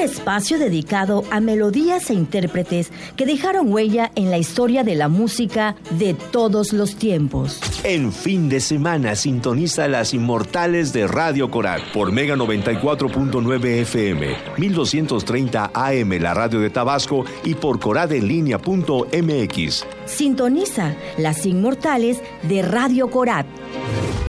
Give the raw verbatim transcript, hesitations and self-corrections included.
espacio dedicado a melodías e intérpretes que dejaron huella en la historia de la música de todos los tiempos. En fin de semana sintoniza Las Inmortales de Radio Corat por Mega noventa y cuatro punto nueve F M, mil doscientos treinta A M la radio de Tabasco y por coradenlinea punto m x. Sintoniza Las Inmortales de Radio Corat.